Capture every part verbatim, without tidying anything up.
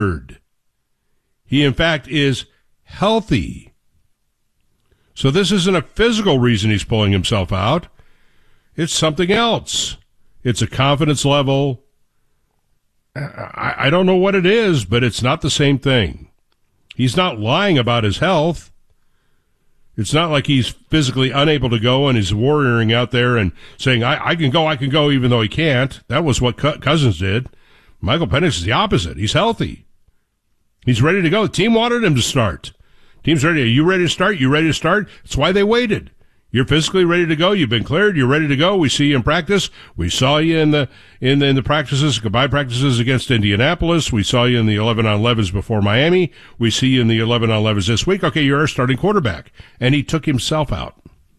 He, in fact, is healthy. So this isn't a physical reason he's pulling himself out. It's something else. It's a confidence level. I, I don't know what it is, but it's not the same thing. He's not lying about his health. It's not like he's physically unable to go and he's warrioring out there and saying, I, I can go, I can go, even though he can't. That was what Cousins did. Michael Penix is the opposite. He's healthy. He's ready to go. The team wanted him to start. Team's ready. Are you ready to start? You ready to start? That's why they waited. You're physically ready to go. You've been cleared. You're ready to go. We see you in practice. We saw you in the in the, in the practices, goodbye practices against Indianapolis. We saw you in the eleven on elevens before Miami. We see you in the eleven on elevens this week. Okay, you're our starting quarterback. And he took himself out.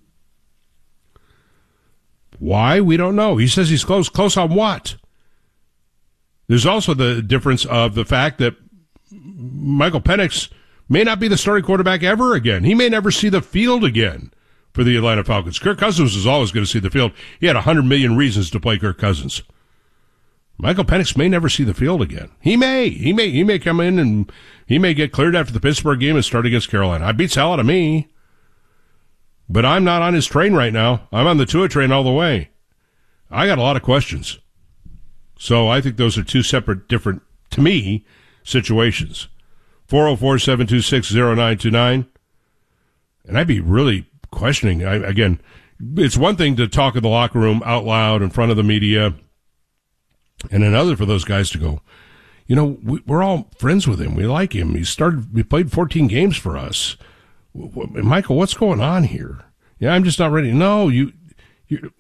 Why? We don't know. He says he's close. Close on what? There's also the difference of the fact that Michael Penix may not be the starting quarterback ever again. He may never see the field again for the Atlanta Falcons. Kirk Cousins is always going to see the field. He had one hundred million reasons to play Kirk Cousins. Michael Penix may never see the field again. He may. He may He may come in and he may get cleared after the Pittsburgh game and start against Carolina. I beats hell out of me. But I'm not on his train right now. I'm on the Tua train all the way. I got a lot of questions. So I think those are two separate, different, to me, situations. four oh four, seven two six, oh nine two nine. And I'd be really questioning. I, again, it's one thing to talk in the locker room out loud in front of the media, and another for those guys to go, you know, we, we're all friends with him. We like him. He started, he played fourteen games for us. Michael, what's going on here? Yeah, I'm just not ready. No, you, you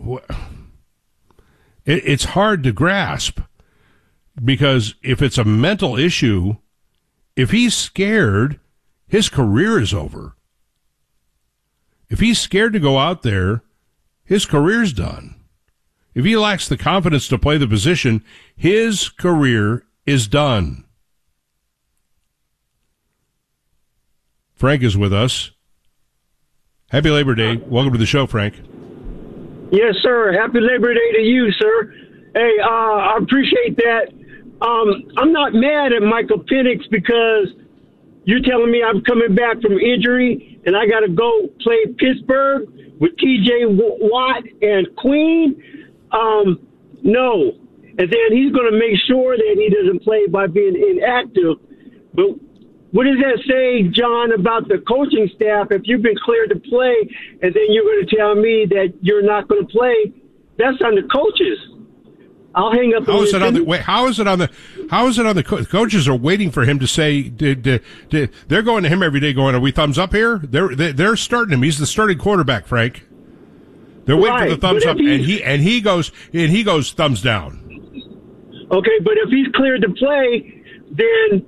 it, it's hard to grasp, because if it's a mental issue, if he's scared, his career is over. If he's scared to go out there, his career's done. If he lacks the confidence to play the position, his career is done. Frank is with us. Happy Labor Day. Welcome to the show, Frank. Yes, sir. Happy Labor Day to you, sir. Hey, uh, I appreciate that. Um, I'm not mad at Michael Penix because you're telling me I'm coming back from injury and I got to go play Pittsburgh with T J Watt and Queen. Um, no. And then he's going to make sure that he doesn't play by being inactive. But what does that say, John, about the coaching staff? If you've been cleared to play and then you're going to tell me that you're not going to play, that's on the coaches. I'll hang up. How is it on the wait? How is it on the? How is it on the co- coaches are waiting for him to say? Did, did, did, they're going to him every day, going, "Are we thumbs up here?" They're they, they're starting him. He's the starting quarterback, Frank. They're waiting right, for the thumbs up, and he and he goes and he goes thumbs down. Okay, but if he's cleared to play, then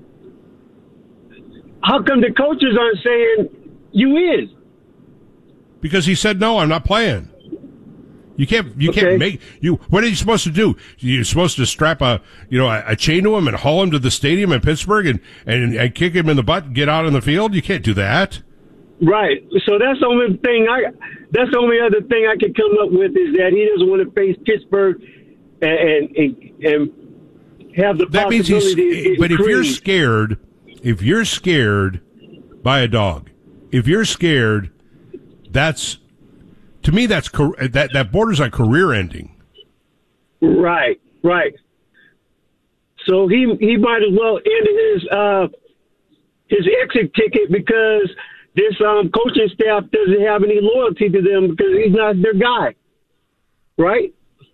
how come the coaches aren't saying you in? Because he said no, I'm not playing. You can't. You okay. can't make you. What are you supposed to do? You're supposed to strap a, you know, a, a chain to him and haul him to the stadium in Pittsburgh and, and and kick him in the butt and get out on the field. You can't do that. Right. So that's the only thing I. That's the only other thing I could come up with is that he doesn't want to face Pittsburgh and and and have the that means possibility. he's. But if you're scared, if you're scared by a dog, if you're scared, that's. To me, that's that that borders on career ending. Right, right. So he he might as well end his uh, his exit ticket because this um, coaching staff doesn't have any loyalty to them because he's not their guy. Right.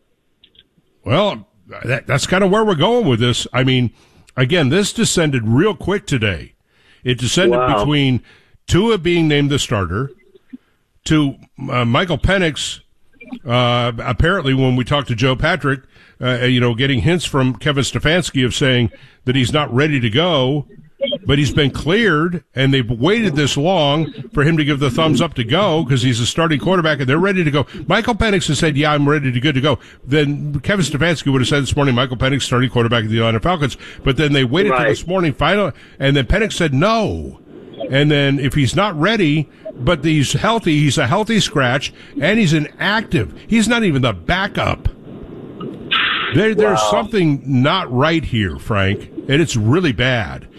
Well, that, that's kind of where we're going with this. I mean, again, this descended real quick today. It descended wow. between Tua being named the starter. To uh, Michael Penix, uh, apparently when we talked to Joe Patrick, uh, you know, getting hints from Kevin Stefanski of saying that he's not ready to go, but he's been cleared, and they've waited this long for him to give the thumbs up to go because he's a starting quarterback, and they're ready to go. Michael Penix has said, yeah, I'm ready to good to go. Then Kevin Stefanski would have said this morning, Michael Penix, starting quarterback of the Atlanta Falcons, but then they waited right. till this morning, final, and then Penix said no. And then if he's not ready, but he's healthy, he's a healthy scratch, and he's an active. He's not even the backup. There, there's wow. something not right here, Frank. and it's really bad.